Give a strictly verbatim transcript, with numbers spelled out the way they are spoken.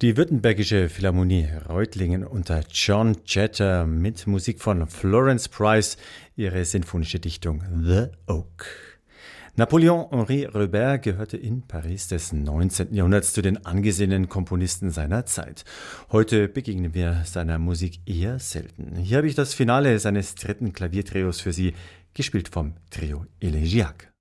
Die Württembergische Philharmonie Reutlingen unter John Jeter mit Musik von Florence Price, ihre sinfonische Dichtung The Oak. Napoléon-Henri Reber gehörte in Paris des neunzehnten. Jahrhunderts zu den angesehenen Komponisten seiner Zeit. Heute begegnen wir seiner Musik eher selten. Hier habe ich das Finale seines dritten Klaviertrios für Sie, gespielt vom Trio Elegiac.